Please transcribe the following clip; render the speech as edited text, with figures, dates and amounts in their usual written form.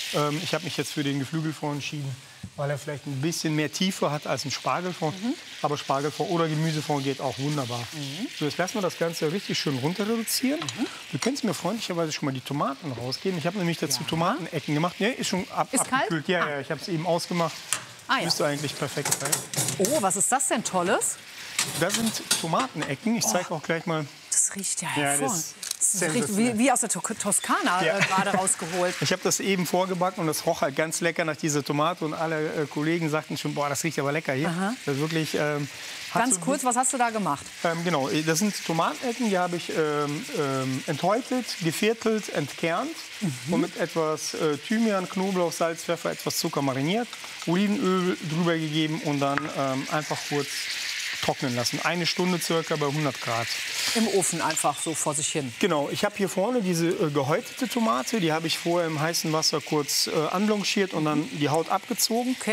Ich habe mich jetzt für den Geflügelfond entschieden, weil er vielleicht ein bisschen mehr Tiefe hat als ein Spargelfond. Aber Spargelfond oder Gemüsefond geht auch wunderbar. So, jetzt lassen wir das Ganze richtig schön runter reduzieren. Du könntest mir freundlicherweise schon mal die Tomaten rausgeben. Ich habe nämlich dazu Tomatenecken gemacht. Nee, ist schon abgekühlt. Ja, ich habe es eben ausgemacht. Müsste eigentlich perfekt sein. Oh, was ist das denn Tolles? Das sind Tomatenecken. Ich zeige auch gleich mal. Das riecht ja hervorragend. Das Das riecht wie aus der Toskana gerade rausgeholt. Ich habe das eben vorgebacken und das roch halt ganz lecker nach dieser Tomate. Und alle Kollegen sagten schon, boah, das riecht aber lecker hier. Das ist wirklich, Ganz kurz, was hast du da gemacht? Genau, das sind Tomatenecken, die habe ich enthäutet, geviertelt, entkernt und mit etwas Thymian, Knoblauch, Salz, Pfeffer, etwas Zucker mariniert, Olivenöl drüber gegeben und dann einfach kurz trocknen lassen. 1 Stunde circa bei 100 Grad. Im Ofen einfach so vor sich hin. Genau, ich habe hier vorne diese gehäutete Tomate, die habe ich vorher im heißen Wasser kurz anblanchiert und dann die Haut abgezogen.